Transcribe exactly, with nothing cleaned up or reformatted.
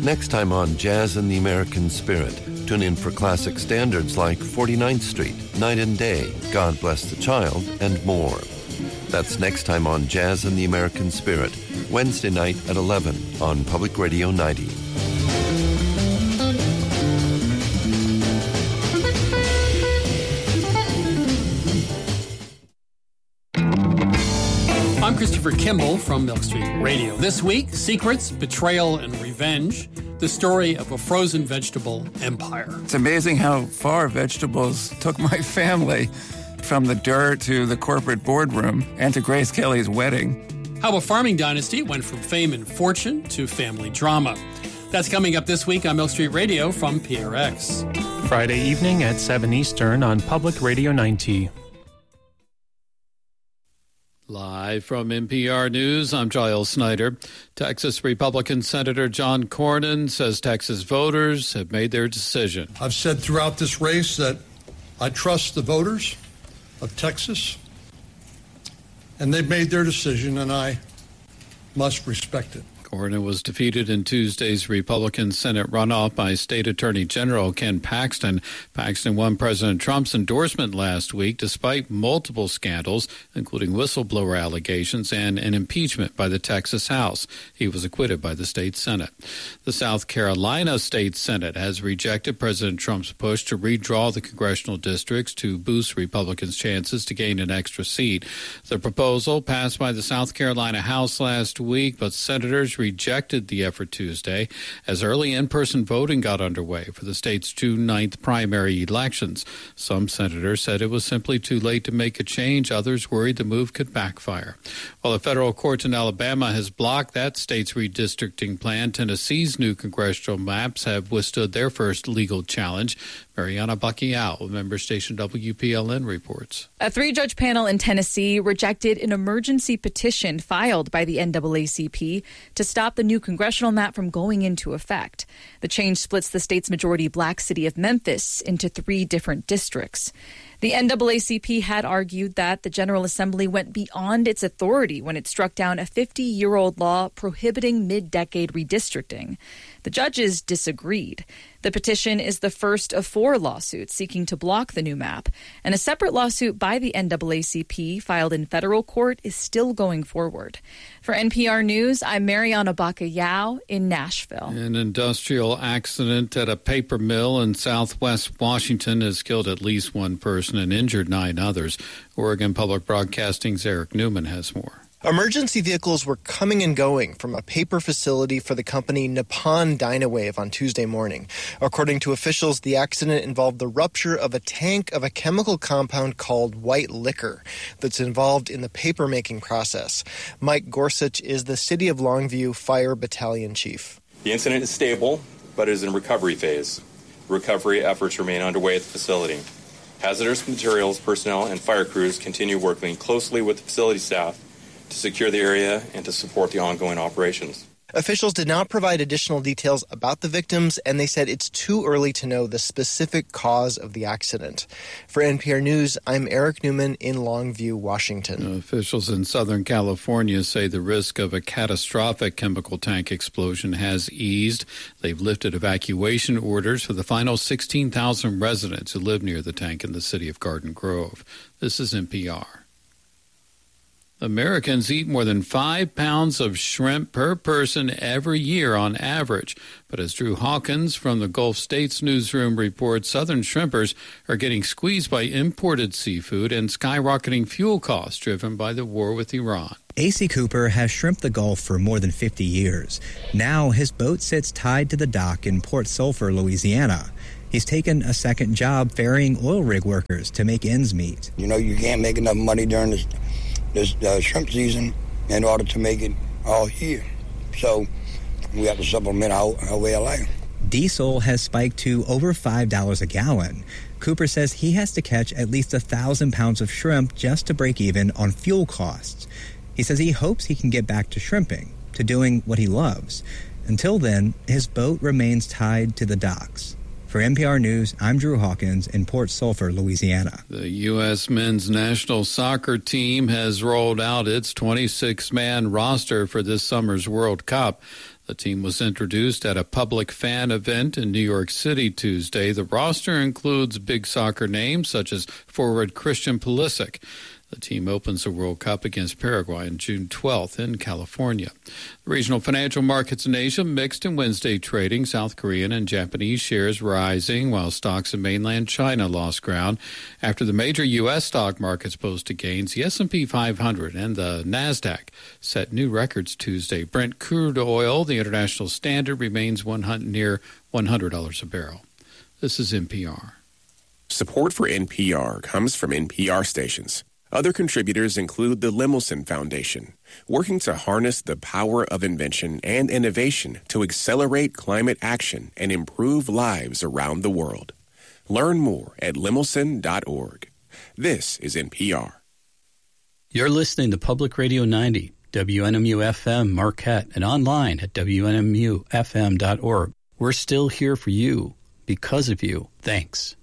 Next time on Jazz and the American Spirit, tune in for classic standards like forty-ninth Street, Night and Day, God Bless the Child, and more. That's next time on Jazz and the American Spirit, Wednesday night at eleven on Public Radio ninety. I'm Christopher Kimball from Milk Street Radio. This week, secrets, betrayal, and revenge. The story of a frozen vegetable empire. It's amazing how far vegetables took my family, from the dirt to the corporate boardroom and to Grace Kelly's wedding. How a farming dynasty went from fame and fortune to family drama. That's coming up this week on Milk Street Radio from P R X. Friday evening at seven Eastern on Public Radio ninety. Live from N P R News, I'm Giles Snyder. Texas Republican Senator John Cornyn says Texas voters have made their decision. I've said throughout this race that I trust the voters of Texas, and they've made their decision, and I must respect it. Cornyn was defeated in Tuesday's Republican Senate runoff by State Attorney General Ken Paxton. Paxton won President Trump's endorsement last week despite multiple scandals, including whistleblower allegations and an impeachment by the Texas House. He was acquitted by the state Senate. The South Carolina State Senate has rejected President Trump's push to redraw the congressional districts to boost Republicans' chances to gain an extra seat. The proposal passed by the South Carolina House last week, but senators rejected the effort Tuesday as early in-person voting got underway for the state's June ninth primary elections. Some senators said it was simply too late to make a change. Others worried the move could backfire. While a federal court in Alabama has blocked that state's redistricting plan, Tennessee's new congressional maps have withstood their first legal challenge. Mariana Bacchiao, member station W P L N, reports. A three-judge panel in Tennessee rejected an emergency petition filed by the N double A C P to stop the new congressional map from going into effect. The change splits the state's majority black city of Memphis into three different districts. The N double A C P had argued that the General Assembly went beyond its authority when it struck down a fifty-year-old law prohibiting mid-decade redistricting. The judges disagreed. The petition is the first of four lawsuits seeking to block the new map, and a separate lawsuit by the N double A C P filed in federal court is still going forward. For N P R News, I'm Mariana Bacchiao in Nashville. An industrial accident at a paper mill in southwest Washington has killed at least one person and injured nine others. Oregon Public Broadcasting's Eric Newman has more. Emergency vehicles were coming and going from a paper facility for the company Nippon Dynawave on Tuesday morning. According to officials, the accident involved the rupture of a tank of a chemical compound called white liquor that's involved in the paper-making process. Mike Gorsuch is the City of Longview Fire Battalion Chief. The incident is stable, but is in recovery phase. Recovery efforts remain underway at the facility. Hazardous materials personnel and fire crews continue working closely with the facility staff to secure the area and to support the ongoing operations. Officials did not provide additional details about the victims, and they said it's too early to know the specific cause of the accident. For N P R News, I'm Eric Newman in Longview, Washington. Officials in Southern California say the risk of a catastrophic chemical tank explosion has eased. They've lifted evacuation orders for the final sixteen thousand residents who live near the tank in the city of Garden Grove. This is N P R. Americans eat more than five pounds of shrimp per person every year on average. But as Drew Hawkins from the Gulf States newsroom reports, Southern shrimpers are getting squeezed by imported seafood and skyrocketing fuel costs driven by the war with Iran. A C Cooper has shrimped the Gulf for more than fifty years. Now his boat sits tied to the dock in Port Sulphur, Louisiana. He's taken a second job ferrying oil rig workers to make ends meet. You know, you can't make enough money during this this uh, shrimp season in order to make it all year. So we have to supplement our, our way of life. Diesel has spiked to over five dollars a gallon. Cooper says he has to catch at least one thousand pounds of shrimp just to break even on fuel costs. He says he hopes he can get back to shrimping, to doing what he loves. Until then, his boat remains tied to the docks. For N P R News, I'm Drew Hawkins in Port Sulphur, Louisiana. The U S men's national soccer team has rolled out its twenty-six man roster for this summer's World Cup. The team was introduced at a public fan event in New York City Tuesday. The roster includes big soccer names such as forward Christian Pulisic. The team opens the World Cup against Paraguay on June twelfth in California. The regional financial markets in Asia mixed in Wednesday trading. South Korean and Japanese shares rising, while stocks in mainland China lost ground. After the major U S stock markets posted gains, the S and P five hundred and the NASDAQ set new records Tuesday. Brent crude oil, the international standard, remains one hundred, near one hundred dollars a barrel. This is N P R. Support for N P R comes from N P R stations. Other contributors include the Lemelson Foundation, working to harness the power of invention and innovation to accelerate climate action and improve lives around the world. Learn more at lemelson dot org. This is N P R. You're listening to Public Radio ninety, W N M U F M Marquette, and online at W N M U F M dot org. We're still here for you, because of you. Thanks.